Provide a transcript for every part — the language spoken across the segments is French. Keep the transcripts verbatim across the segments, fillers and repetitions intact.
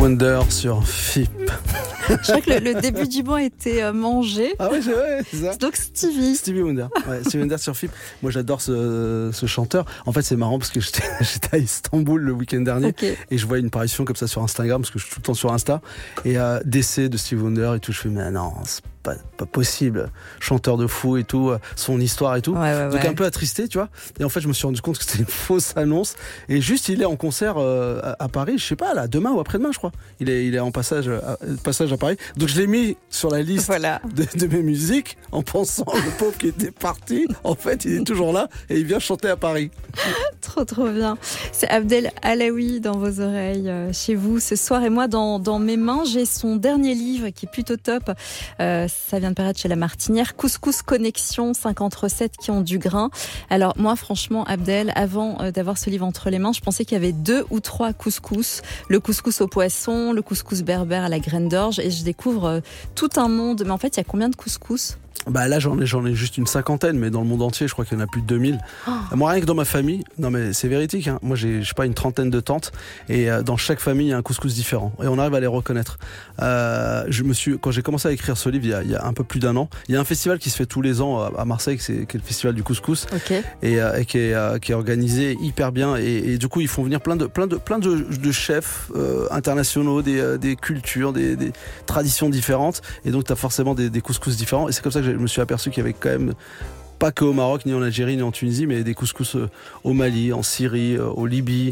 Wonder sur F I P. Je crois que le, le début du mot a été euh, mangé. Ah ouais, c'est, ouais, c'est ça. Donc Stevie. Stevie Wonder. Ouais, Stevie Wonder sur F I P. Moi, j'adore ce, ce chanteur. En fait, c'est marrant parce que j'étais, j'étais à Istanbul le week-end dernier Okay. et je vois une parution comme ça sur Instagram parce que je suis tout le temps sur Insta et euh, décès de Stevie Wonder et tout. Je fais mais non, c'est pas, pas possible. Chanteur de fou et tout, son histoire et tout. Ouais, ouais, Donc ouais. un peu attristé, tu vois. Et en fait, je me suis rendu compte que c'était une fausse annonce. Et juste, il est en concert euh, à, à Paris. Je sais pas, là, demain ou après-demain, je crois. Il est, il est en passage, à, passage à Paris. Donc je l'ai mis sur la liste Voilà. de, de mes musiques en pensant le pauvre qui était parti. En fait, il est toujours là et il vient chanter à Paris. Trop trop bien. C'est Abdel Alaoui dans vos oreilles, euh, chez vous ce soir. Et moi, dans, dans mes mains, j'ai son dernier livre qui est plutôt top. Euh, ça vient de paraître chez La Martinière. Couscous Connexion, cinquante recettes qui ont du grain. Alors moi, franchement, Abdel, avant euh, d'avoir ce livre entre les mains, je pensais qu'il y avait deux ou trois couscous. Le couscous au poisson, le couscous berbère à la graine d'orge. Et je découvre euh, tout un monde. Mais en fait, il y a combien de couscous ? Bah là j'en ai, j'en ai juste une cinquantaine, mais dans le monde entier je crois qu'il y en a plus de deux mille. Oh. Moi rien que dans ma famille, non mais c'est véridique, hein. Moi j'ai je sais pas une trentaine de tantes et euh, dans chaque famille il y a un couscous différent et on arrive à les reconnaître. Euh, je me suis quand j'ai commencé à écrire ce livre il y, a, il y a un peu plus d'un an, il y a un festival qui se fait tous les ans à Marseille, c'est, qui est le festival du couscous. Okay. Et, euh, et qui, est, euh, qui est organisé hyper bien et, et du coup ils font venir plein de plein de plein de, de chefs euh, internationaux, des, euh, des cultures, des, des traditions différentes et donc t'as forcément des, des couscous différents et c'est comme ça que je me suis aperçu qu'il y avait quand même pas que au Maroc, ni en Algérie, ni en Tunisie, mais des couscous au Mali, en Syrie, au Libye,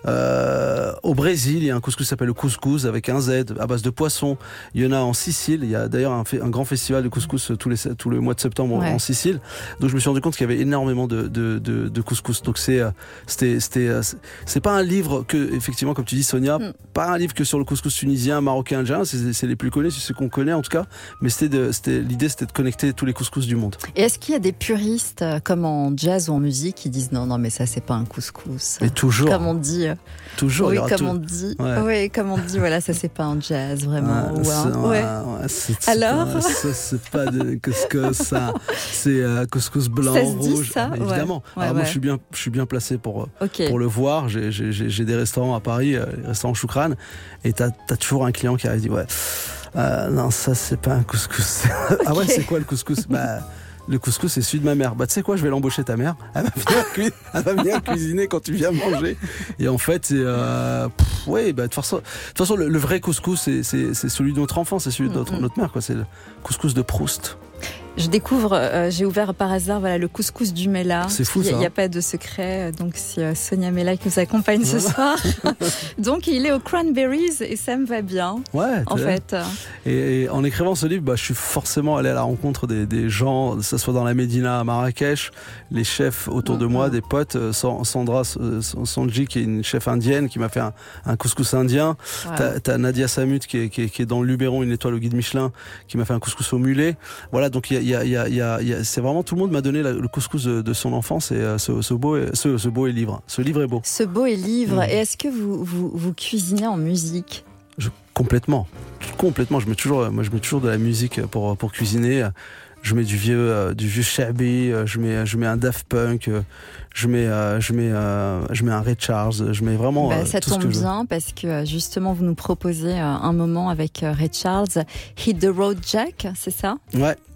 euh, au Brésil. Il y a un couscous qui s'appelle le couscous avec un Z à base de poisson. Il y en a en Sicile. Il y a d'ailleurs un, un grand festival de couscous tous les tout le mois de septembre ouais. en Sicile. Donc je me suis rendu compte qu'il y avait énormément de de de, de couscous. Donc c'est c'était c'était c'est pas un livre que effectivement comme tu dis Sonia, mm. pas un livre que sur le couscous tunisien, marocain, algérien. C'est, c'est les plus connus, c'est ceux qu'on connaît en tout cas. Mais c'était de, c'était l'idée, c'était de connecter tous les couscous du monde. Et est-ce qu'il y a des puristes comme en jazz ou en musique qui disent non non mais ça c'est pas un couscous. Mais toujours. Comme on dit. Toujours. Oui comme tout... on dit. Ouais. Oui comme on dit voilà ça c'est pas un jazz vraiment. Ouais, ou un... c'est, ouais. Ouais, c'est, c'est Alors. Pas, ça c'est pas de couscous ça. C'est euh, couscous blanc ça se rouge. dit, ça mais évidemment. ouais. Ouais, Alors ouais. moi je suis bien je suis bien placé pour okay. pour le voir. J'ai, j'ai j'ai des restaurants à Paris, euh, les restaurants Choukran et t'as t'as toujours un client qui arrive et dit ouais. Euh, non ça c'est pas un couscous. Okay. Ah ouais c'est quoi le couscous? Bah le couscous, c'est celui de ma mère. Bah, tu sais quoi, je vais l'embaucher ta mère. Elle va venir, cu... Elle va venir cuisiner quand tu viens manger. Et en fait, c'est, euh, pff, ouais, bah, de toute façon, de toute façon, le, le vrai couscous, c'est, c'est, c'est celui de notre enfance, c'est celui de notre, mm-hmm. notre mère, quoi. C'est le couscous de Proust. Je découvre, euh, j'ai ouvert par hasard voilà, le couscous du Mela. C'est fou, ça. Il n'y a, a pas de secret, donc c'est euh, Sonia Mela qui nous accompagne ce soir. Donc il est aux Cranberries et ça me va bien, ouais, en fait. Et, et en écrivant ce livre, bah, je suis forcément allé à la rencontre des, des gens, que ce soit dans la Médina à Marrakech, les chefs autour mm-hmm. de moi, des potes, Sandra Sanji qui est une chef indienne qui m'a fait un, un couscous indien. Wow. T'as, t'as Nadia Samut qui est, qui, est, qui est dans le Luberon, une étoile au guide Michelin, qui m'a fait un couscous au mulet. Voilà, donc il y a Il y a, il y a, il y a, il y a, c'est vraiment tout le monde m'a donné la, le couscous de, de son enfance et euh, ce, ce beau, ce, ce beau est livre. Ce livre est beau. Ce beau est livre. Mmh. Et est-ce que vous, vous, vous cuisinez en musique? Je, Complètement, complètement. Je mets toujours, moi, je mets toujours de la musique pour pour cuisiner. Je mets du vieux, euh, du vieux Shabby. Je mets, je mets un Daft Punk. Je mets, euh, je mets, euh, je mets un Ray Charles. Je mets vraiment. Bah, euh, ça tout tombe ce que je bien parce que justement vous nous proposez un moment avec Ray Charles, Hit the Road Jack, c'est ça? Ouais,